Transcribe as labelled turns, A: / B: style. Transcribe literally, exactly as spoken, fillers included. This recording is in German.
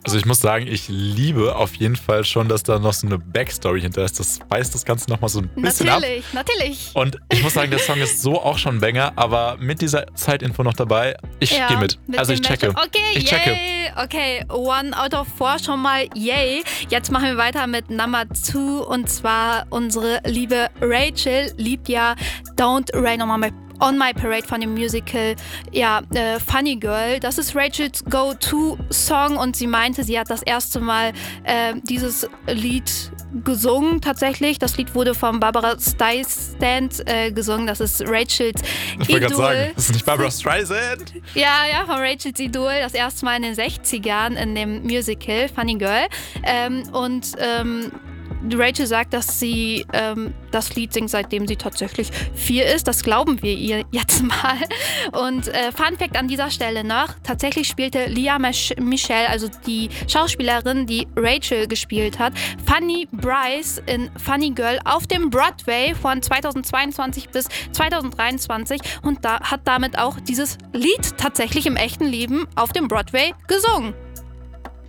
A: Also ich muss sagen, ich liebe auf jeden Fall schon, dass da noch so eine Backstory hinter ist. Das weist das Ganze nochmal so ein bisschen
B: Natürlich,
A: ab.
B: natürlich.
A: Und ich muss sagen, der Song ist so auch schon ein Banger, aber mit dieser Zeitinfo noch dabei, ich
B: Ja,
A: gehe mit.
B: mit
A: Also ich
B: dem
A: checke.
B: Matchup. Okay,
A: ich checke.
B: yay. Okay, one out of four schon mal yay. Jetzt machen wir weiter mit Number two und zwar unsere liebe Rachel liebt ja Don't Rain on My On My Parade von dem Musical, ja, äh, Funny Girl. Das ist Rachels Go-To-Song und sie meinte, sie hat das erste Mal äh, dieses Lied gesungen tatsächlich. Das Lied wurde von Barbara Streisand äh, gesungen. Das ist Rachels
A: Ich wollte gerade
B: Idol.
A: sagen, das ist nicht Barbara Streisand.
B: Ja, ja, von Rachels Idol. Das erste Mal in den sechzigern in dem Musical Funny Girl. Ähm, und ähm, Rachel sagt, dass sie ähm, das Lied singt, seitdem sie tatsächlich vier ist. Das glauben wir ihr jetzt mal. Und äh, Fun Fact an dieser Stelle noch, tatsächlich spielte Lea Michele, also die Schauspielerin, die Rachel gespielt hat, Fanny Bryce in Funny Girl auf dem Broadway von zweitausendzweiundzwanzig bis zweitausenddreiundzwanzig und da, hat damit auch dieses Lied tatsächlich im echten Leben auf dem Broadway gesungen.